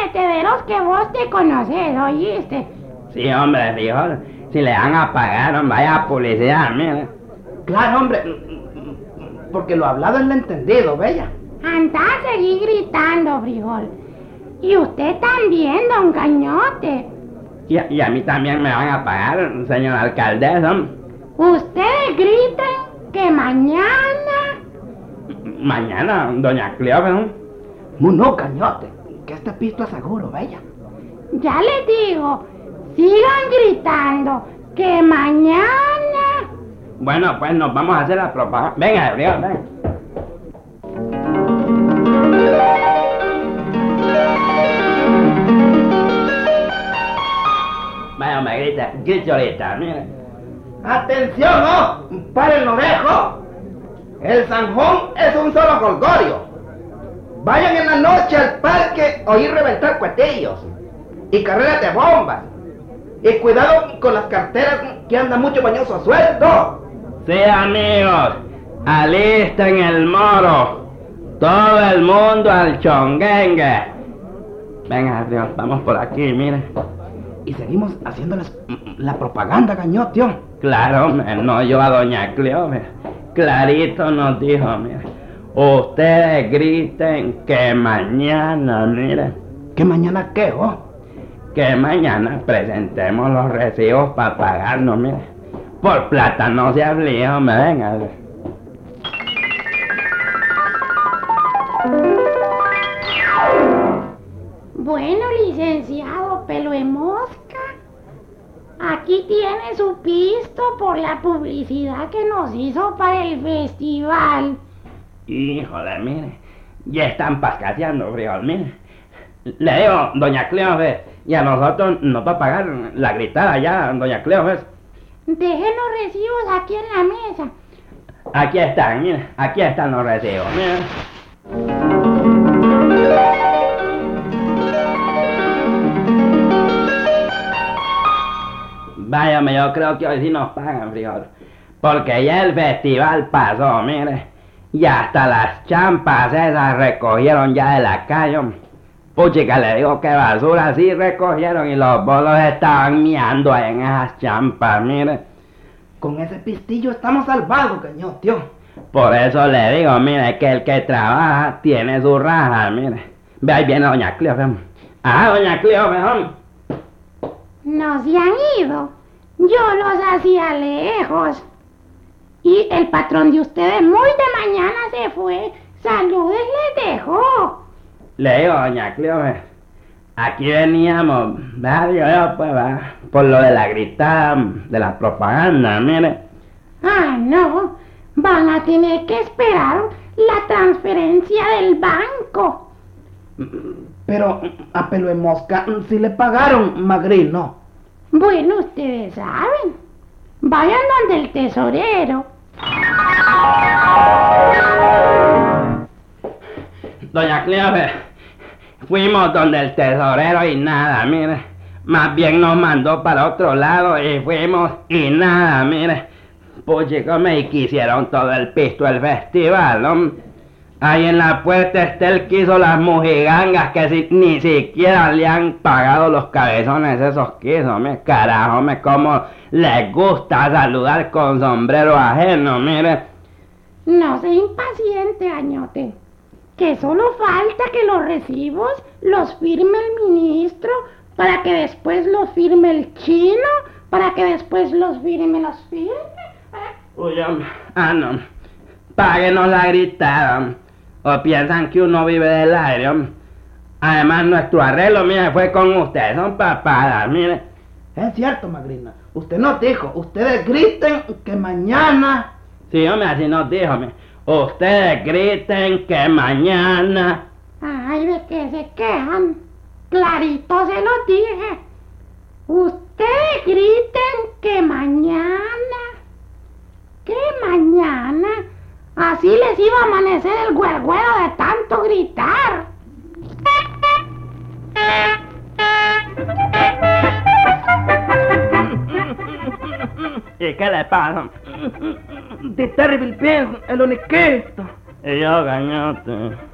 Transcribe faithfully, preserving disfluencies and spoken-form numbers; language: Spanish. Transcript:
metederos que vos te conoces, ¿oíste? Sí, hombre, frijol. Si le van a pagar, hombre, vaya publicidad, mire. Claro, hombre, porque lo hablado es lo entendido, bella. Anda a seguir gritando, frijol. Y usted también, don Cañote. Y a, y a mí también me van a pagar, señor alcaldesa. Ustedes griten que mañana... Mañana, doña Cleófera. No, no, Cañote, que este pisto es seguro, bella. Ya les digo, sigan gritando que mañana... Bueno, pues nos vamos a hacer la propaganda. Venga, frijol, venga. Vaya, me grita, grita ahorita, mire. ¡Atención, no! ¡Paren los orejo! El zanjón es un solo colgorio. Vayan en la noche al parque a oír reventar cuetillos y carreras de bombas. Y cuidado con las carteras que andan mucho bañoso suelto. Sí, amigos, alisten el moro. Todo el mundo al chonguengue. Venga, Dios, vamos por aquí, mire. Y seguimos haciéndoles la propaganda, Cañote. Claro, no yo a doña Cleófera. Clarito nos dijo, mire. Ustedes griten que mañana, mire. ¿Que mañana qué, oh? Que mañana presentemos los recibos para pagarnos, mire. Por plata no se aflige, me venga. Bueno, licenciado Pelo de Mosca, aquí tiene su pisto por la publicidad que nos hizo para el festival. Híjole, mire, ya están pascaseando, frijol, mire. Le digo, doña Cleófera, y a nosotros nos va a pagar la gritada ya, doña Cleófera. Dejen los recibos aquí en la mesa. Aquí están, mire, aquí están los recibos, mire. Váyame, yo creo que hoy sí nos pagan, frijol. Porque ya el festival pasó, mire. Y hasta las champas esas recogieron ya de la calle. Puchica, le digo que basura sí recogieron y los bolos estaban miando ahí en esas champas, mire. Con ese pistillo estamos salvados, Cañote. Por eso le digo, mire, que el que trabaja tiene su raja, mire. Ve, ahí viene doña Cleófera. Ah, doña Cleófera. No se han ido. Yo los hacía lejos. Y el patrón de ustedes muy de mañana se fue. Saludes les dejó. Le digo, doña Cleófera, aquí veníamos, ¿verdad? Yo, yo, pues, ¿verdad? Por lo de la gritada, de la propaganda, mire. Ah, no. Van a tener que esperar la transferencia del banco. Pero a Pelo de Mosca sí le pagaron, Magril, ¿no? Bueno, ustedes saben. Vayan donde el tesorero. Doña Cleófera, fuimos donde el tesorero y nada, mire. Más bien nos mandó para otro lado y fuimos y nada, mire. Pues chicos, me quisieron todo el pisto del festival, ¿no? Ahí en la puerta está el que hizo las mojigangas que si, ni siquiera le han pagado los cabezones esos que hizo, me carajo, me como les gusta saludar con sombrero ajeno, mire. No sea impaciente, Añote, que solo falta que los recibos los firme el ministro, para que después los firme el chino, para que después los firme los firme. Uy, hombre, ah no, páguenos la gritada. O piensan que uno vive del aire, hombre. Además, nuestro arreglo, mire, fue con ustedes, son papadas, mire. Es cierto, Magrina. Usted nos dijo, ustedes griten que mañana... Sí, hombre, así nos dijo, mire. Ustedes griten que mañana... Ay, ¿de qué se quejan? Clarito se los dije. Ustedes griten que mañana... ¿Qué mañana? Así les iba a amanecer el güergüero de tanto gritar. ¿Y qué le pasa? De terrible pienso, el oniquito. Y yo, Cañote.